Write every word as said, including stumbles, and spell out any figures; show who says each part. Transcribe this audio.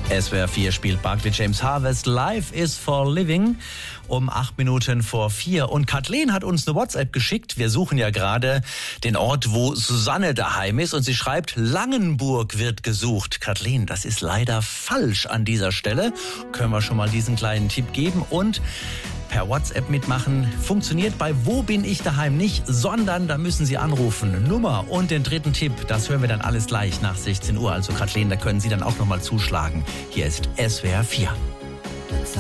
Speaker 1: S W R vier spielt Barclay James Harvest Life is for Living um acht Minuten vor vier. Und Kathleen hat uns eine WhatsApp geschickt. Wir suchen ja gerade den Ort, wo Susanne daheim ist. Und sie schreibt, Langenburg wird gesucht. Kathleen, das ist leider falsch an dieser Stelle. Können wir schon mal diesen kleinen Tipp geben. Und per WhatsApp mitmachen funktioniert bei Wo bin ich daheim nicht, sondern da müssen Sie anrufen. Nummer und den dritten Tipp, das hören wir dann alles gleich nach sechzehn Uhr. Also Kathleen, da können Sie dann auch nochmal zuschlagen. Hier ist S W R vier.